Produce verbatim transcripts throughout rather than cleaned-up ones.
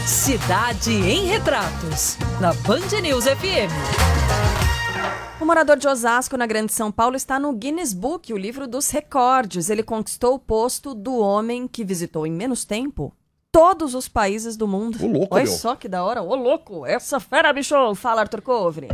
Cidade em Retratos, na Band News F M. O morador de Osasco, na Grande São Paulo, está no Guinness Book, o livro dos recordes. Ele conquistou o posto do homem que visitou em menos tempo todos os países do mundo. Ô, louco, Olha meu. só que da hora. Ô, louco, essa fera, bicho. Fala, Arthur Covre.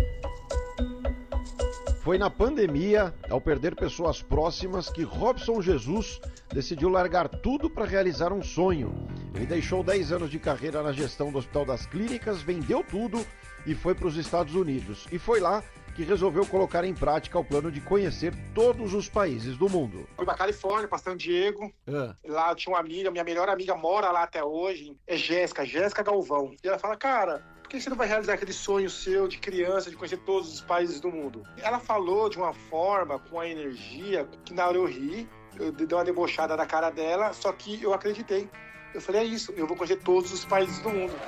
Foi na pandemia, ao perder pessoas próximas, que Robson Jesus decidiu largar tudo para realizar um sonho. Ele deixou dez anos de carreira na gestão do Hospital das Clínicas, vendeu tudo e foi para os Estados Unidos. E foi lá que resolveu colocar em prática o plano de conhecer todos os países do mundo. Fui pra Califórnia, pra São Diego. É. Lá eu tinha uma amiga, minha melhor amiga mora lá até hoje. É Jéssica, Jéssica Galvão. E ela fala, cara, por que você não vai realizar aquele sonho seu de criança, de conhecer todos os países do mundo? Ela falou de uma forma, com a energia, que na hora eu ri, eu dei uma debochada na cara dela, só que eu acreditei. Eu falei, é isso, eu vou conhecer todos os países do mundo.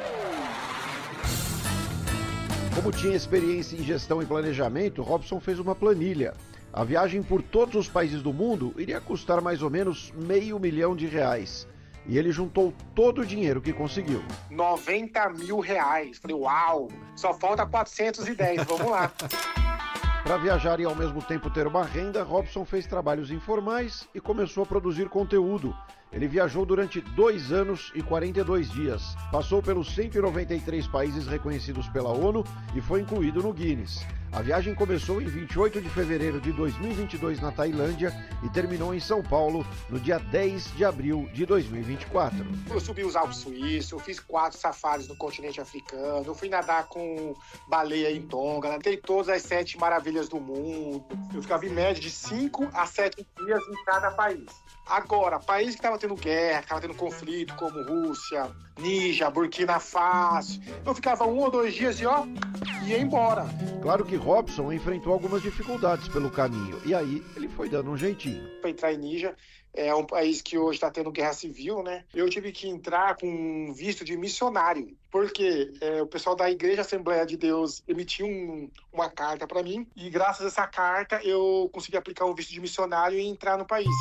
Como tinha experiência em gestão e planejamento, Robson fez uma planilha. A viagem por todos os países do mundo iria custar mais ou menos meio milhão de reais. E ele juntou todo o dinheiro que conseguiu. noventa mil reais. Falei, uau, só falta quatrocentos e dez, vamos lá. Para viajar e ao mesmo tempo ter uma renda, Robson fez trabalhos informais e começou a produzir conteúdo. Ele viajou durante dois anos e quarenta e dois dias, passou pelos cento e noventa e três países reconhecidos pela ONU e foi incluído no Guinness. A viagem começou em vinte e oito de fevereiro de dois mil e vinte e dois na Tailândia e terminou em São Paulo no dia dez de abril de dois mil e vinte e quatro. Eu subi os Alpes Suíços, eu fiz quatro safaris no continente africano, eu fui nadar com baleia em Tonga, nadei todas as sete maravilhas do mundo. Eu ficava em média de cinco a sete dias em cada país. Agora, país que estava tendo guerra, que estava tendo conflito, como Rússia, Níger, Burkina Faso, eu ficava um ou dois dias e ó, ia embora. Claro que Robson enfrentou algumas dificuldades pelo caminho, e aí ele foi dando um jeitinho. Para entrar em Níger, é um país que hoje está tendo guerra civil, né? Eu tive que entrar com um visto de missionário, porque é, o pessoal da Igreja Assembleia de Deus emitiu um, uma carta para mim, e graças a essa carta eu consegui aplicar um visto de missionário e entrar no país.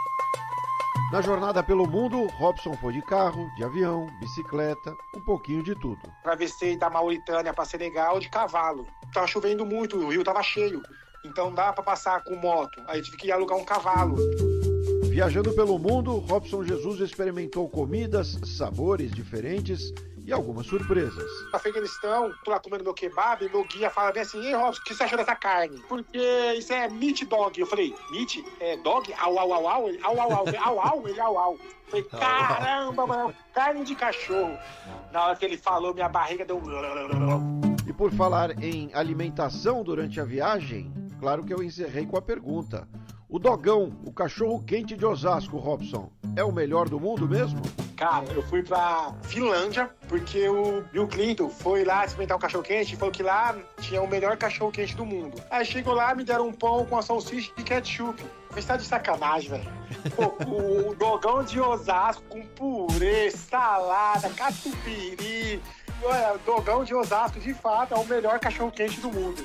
Na jornada pelo mundo, Robson foi de carro, de avião, bicicleta, um pouquinho de tudo. Atravessei da Mauritânia para Senegal de cavalo. Tava chovendo muito, o rio tava cheio, então dá para passar com moto. Aí tive que alugar um cavalo. Viajando pelo mundo, Robson Jesus experimentou comidas, sabores diferentes e algumas surpresas. No Afeganistão, tô lá comendo meu kebab, meu guia fala bem assim, ei Robson, o que você achou dessa carne? Porque isso é meat dog. Eu falei, meat? É dog? Au, au, au, au, ele, au, au, au, au, au, ele, au, au. Eu falei, caramba, mano, carne de cachorro. Na hora que ele falou, minha barriga deu... E por falar em alimentação durante a viagem, claro que eu encerrei com a pergunta. O dogão, o cachorro quente de Osasco, Robson, é o melhor do mundo mesmo? Cara, eu fui pra Finlândia, porque o Bill Clinton foi lá experimentar um cachorro-quente e falou que lá tinha o melhor cachorro-quente do mundo. Aí chegou lá, me deram um pão com a salsicha e ketchup. Mas tá de sacanagem, velho. O dogão de Osasco com purê, salada, catupiry. Olha, o dogão de Osasco, de fato, é o melhor cachorro-quente do mundo.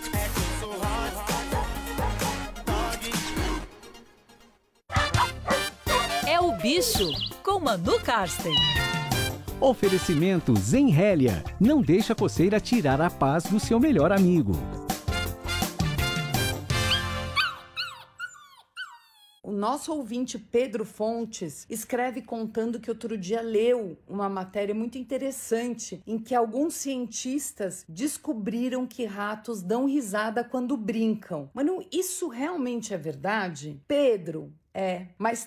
É o Bicho, com Manu Karsten. Oferecimento Zenrélia. Não deixa a coceira tirar a paz do seu melhor amigo. O nosso ouvinte Pedro Fontes escreve contando que outro dia leu uma matéria muito interessante em que alguns cientistas descobriram que ratos dão risada quando brincam. Mas não, isso realmente é verdade? Pedro, é, mas